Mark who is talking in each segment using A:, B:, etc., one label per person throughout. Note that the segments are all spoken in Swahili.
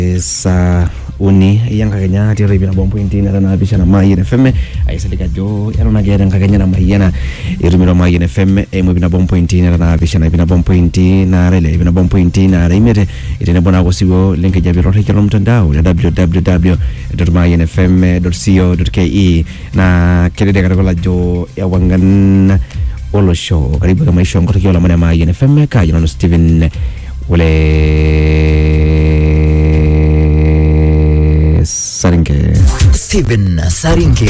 A: Sa uni yang kakenya di Ribina Bompointi na nabisha na Mayen FM ay salika jo yaro na gere kakenya na Mayena irumiro Mayen FM e mo bina Bompointi na nabisha na bina Bompointi na rele bina Bompointi na remete itene bona kosibo link jabi rote kilo mtandao www.mayenfm.co.ke na kede de karakola jo ya wangan olo show karibu kama isho ngoto kilo mana Mayen FM ka jino Steven Saringe
B: Steven Saringe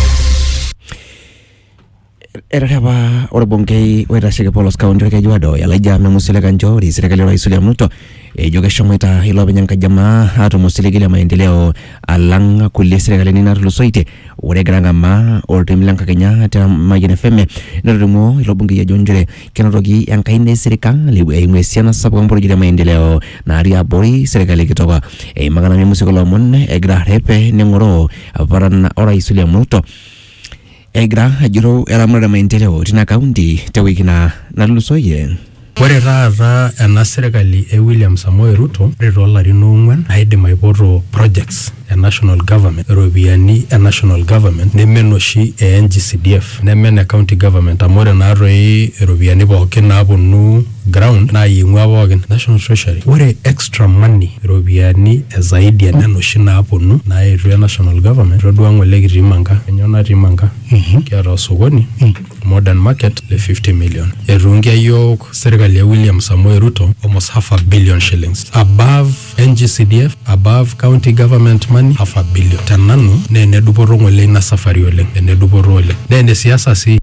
A: era haba orbongei wera shige polos kaunti ke juado ya laja me musile kanjori serikali ya Rais Ruto joge shometa hilo benyanka jamaa hatu musile gile maendeleo alanga kulle serikali ni narulo soite ore granga ma ortemlanka Kenya ta Mayen FM narumo hilo bunge ya jonjere kenorogi yankaine serikali imesiana sababu mboro gile maendeleo na aria bori serikali kitoka magana me musiko lo monne gra hepe nengoro aparana Rais Ruto Egra ajuro era mrada maendeleo tina kaunti tawikina nalusoye
C: Ore taata ena serikali William Samoei Ruto retolarin ong'uan aidim aipoto projects national government ropiani national government nemen oshi NGCDF nemen county government amore naaroi ropiani pookin naaponu ground na ying'ua pookin national treasury ore extra money ropiani zaidi ya neno oshi naaponu naetu national government rodua ng'ole kitii manga enyo natii manga kiata osokoni modern market le 50 million etungia yok serikali ya William Samoei Ruto almost $500 million shillings above NGCDF above county government money $500 million tananu nene dupoto ng'ole ina safari oleng nene dupoto oleng nene siasa si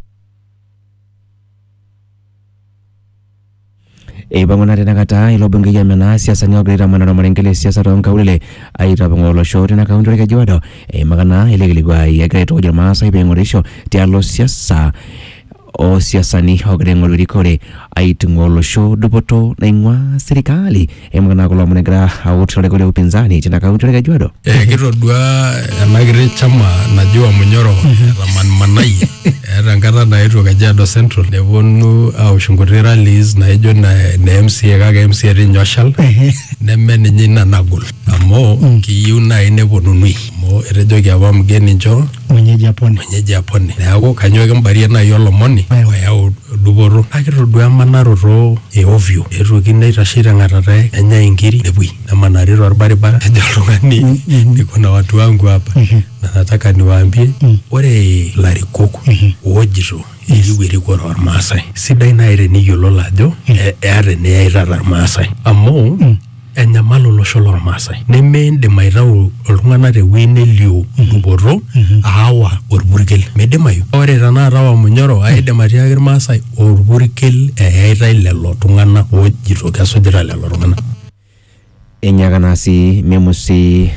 A: bangona tena kata ilo bunge ya mena siasa niogrira manano marengele siasa ronka ulele aita bangolo shori na kaunti ke jiwado magana ile giligwa ya greto jamaa sai bengorisho tialo siasa o siasa ni ogrengo rikore aitungolo show dupoto na ingwa serikali magana ko lomunegra autole ko upinzani tena kaunti ke jiwado
C: kitodua anagire chama najua munyoro raman manai era ngata na etu Kajiado Central nebonu au shungurira Liz na ejo na MCA kaga MCA rinyoshal nemen nyina nagul amo kiyu na inebonunui mo erejo gyaba mgeni njo mwenye Japoni neago kanyoke mbaria na yolomoni wayau duboro akitodua manaroro ovyo etu kinaitashira ngatatae enya ingiri nebui na manariro barabara ejalongani nikuna watu wangu hapa na nataka niwaambie ore larikoko wojito iwiri kwa Ormasai sidai na ire ni yolola ajo eare ne aira Ormasai amo enyamalo losho lormasai nemende maitau oltung'ana te wene lio duboro awa orburkel medemayu ore tanata wa munyoro aidem atiaki irmasai orburkel eitai lelo tung'ana ojito kesujita lelo tung'ana
A: enyakana si memusi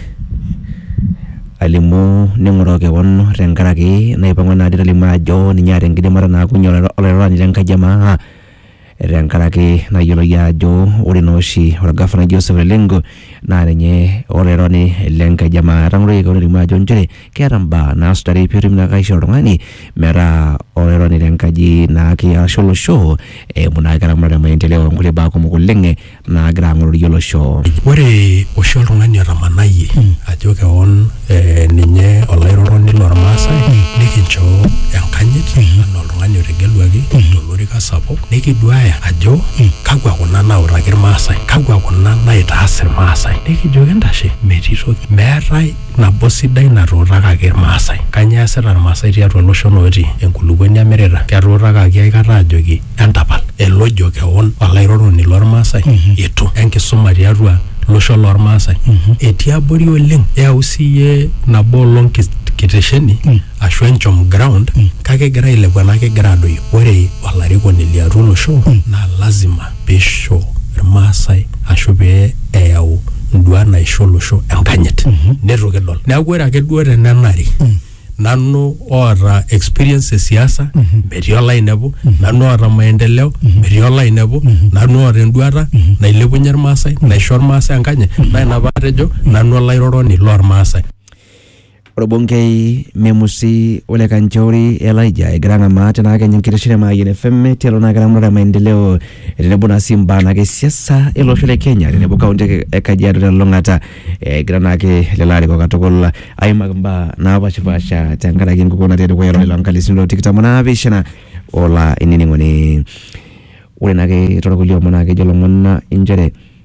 A: alimu nengoroke won renkaraki naipangona ditalimu ajo ninyare ngidimara na kunyola olorani lenkajamaa renkaraki na yolo yajo orinoshi oragafana Joseph Lengo na renye oreroni lenkajamaa rangro ko limu ajo njere keramba na stari pirim na kaisho rongani mera oreroni lenkaji na ki asholo show munagara mara maendeleo ngule ba ko mugulenge na grango yolo show
C: ore oshol rongani ramanaye ajo ke on ninye olairoroni lormasai nikincho enkanyit no rongani regeluaki dolori kasapok nikidua ajo kagwa kuna nauraki irmasai kagwa kuna naitaas irmasai nikijoki ntashe metitoki meetai nabo sidai natuutakaki irmasai kanyoo easita irmasai tiatua loshon otii enkuluponi emirita ketuutakaki aikata ajoki entapal elojo keon olairoroni lormasai itu enkisuma tiatua losho lormasai etii abori oleng yau siye nabo long kitesheni ashu enchom ground kake gira ilepu na kegira adoyo ore olarikoni liatu losho na lazima pesho irmasai ashu pe eyau ndua naisho losho enkanyit netu kedol neaku ore ake duo tenenari nanu oota experience siasa metii olainepu nanu oota maendeleo metii olainepu nanu oota enduata nailepunye irmasai naisho irmasai enkanyit na ina paatejo nanu olairoroni lormasai
A: Orbongei Memusi Ole Kanchori Elijah Egranga Mate na Kenya Nkirishire Mayen FM telo na Gramra Maendeleo Renebona Simba na Kesiasa elo shule Kenya Renebu kaunti Kajiado Longata Grana ke lelari kwa katokola Aimagamba na abashibasha Tangara Kinguko na Tedo kwa Yero Lankali Sindo Tikitamona Vishana Ola inini ngoni Ule nage Torakulio Monake Jolomona Injere